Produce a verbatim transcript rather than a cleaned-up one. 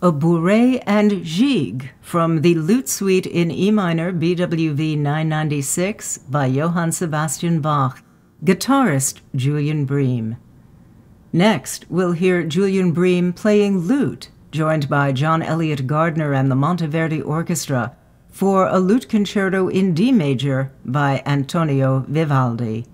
a bourrée and gigue from the Lute Suite in E minor, B W V nine ninety-six by Johann Sebastian Bach, guitarist Julian Bream. Next, we'll hear Julian Bream playing lute, joined by John Elliott Gardner and the Monteverdi Orchestra, for a lute concerto in D major by Antonio Vivaldi.